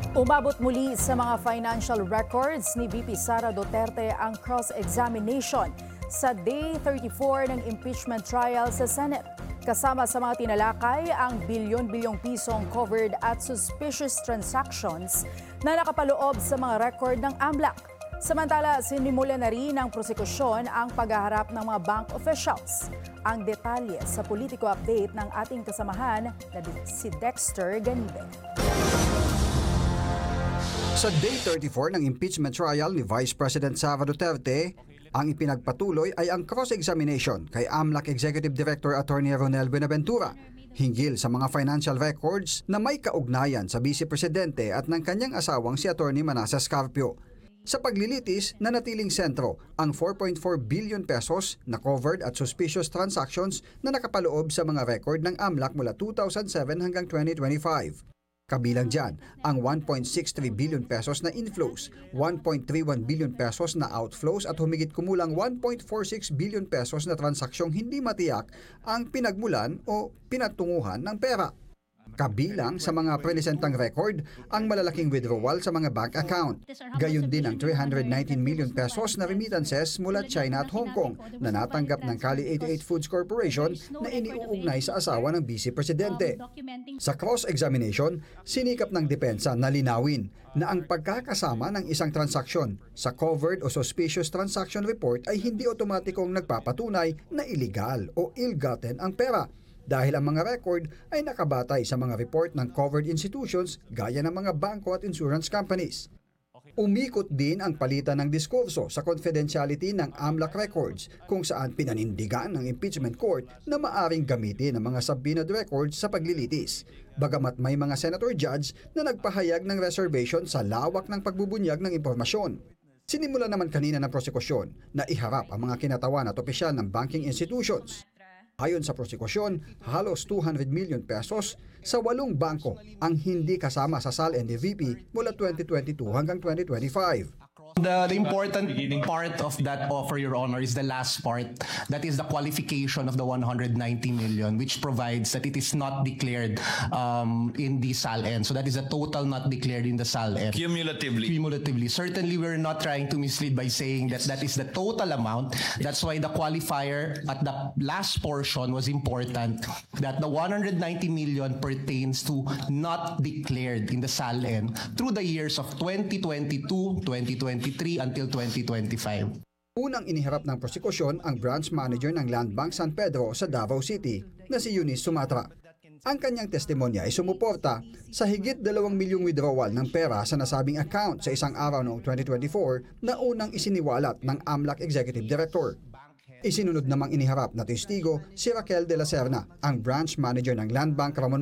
Umabot muli sa mga financial records ni VP Sara Duterte ang cross-examination sa Day 34 ng impeachment trial sa Senate. Kasama sa mga tinalakay ang bilyon-bilyong pisong covered at suspicious transactions na nakapaloob sa mga record ng AMLAC. Samantala, sinimula na rin ng prosekusyon ang paghaharap ng mga bank officials. Ang detalye sa Politico Update ng ating kasamahan na si Dexter Ganibe. Sa Day 34 ng impeachment trial ni Vice President Sara Duterte, ang ipinagpatuloy ay ang cross-examination kay AMLAC Executive Director Attorney Ronel Buenaventura hinggil sa mga financial records na may kaugnayan sa Vice Presidente at ng kanyang asawang si Attorney Manasseh Scarpio. Sa paglilitis, nanatiling sentro ang 4.4 billion pesos na covered at suspicious transactions na nakapaloob sa mga record ng AMLAC mula 2007 hanggang 2025. Kabilang dyan ang 1.63 billion pesos na inflows, 1.31 billion pesos na outflows at humigit kumulang 1.46 billion pesos na transaksyong hindi matiyak ang pinagmulan o pinatunguhan ng pera. Kabilang sa mga presentang record ang malalaking withdrawal sa mga bank account. Gayon din ang 319 million pesos na remittances mula China at Hong Kong na natanggap ng Cali 88 Foods Corporation na iniuugnay sa asawa ng Vice Presidente. Sa cross-examination, sinikap ng depensa na linawin na ang pagkakasama ng isang transaksyon sa covered o suspicious transaction report ay hindi otomatikong nagpapatunay na illegal o ill-gotten ang pera, dahil ang mga record ay nakabatay sa mga report ng covered institutions gaya ng mga bangko at insurance companies. Umikot din ang palitan ng diskurso sa confidentiality ng AMLAC records kung saan pinanindigan ng impeachment court na maaring gamitin ang mga subpoenaed records sa paglilitis. Bagamat may mga senator judge na nagpahayag ng reservation sa lawak ng pagbubunyag ng impormasyon. Sinimula naman kanina ng prosekusyon na iharap ang mga kinatawan at opisyal ng banking institutions. Ayon sa prosekusyon, halos 200 million pesos sa 8 bangko ang hindi kasama sa SAL and VP mula 2022 hanggang 2025. The important part of that offer, Your Honor, is the last part. That is the qualification of the 190 million, which provides that it is not declared in the SALN. So that is a total not declared in the SALN. Cumulatively. Certainly, we're not trying to mislead by saying that that is the total amount. That's why the qualifier at the last portion was important, that the 190 million pertains to not declared in the SALN through the years of 2022, 2023 until 2025. Unang iniharap ng prosekusyon ang branch manager ng Land Bank San Pedro sa Davao City na si Eunice Sumatra. Ang kanyang testimonya ay sumuporta sa higit 2 milyong withdrawal ng pera sa nasabing account sa isang araw noong 2024 na unang isiniwalat ng AMLAC Executive Director. Isinunod namang iniharap na testigo si Raquel de la Serna, ang branch manager ng Land Bank Ramon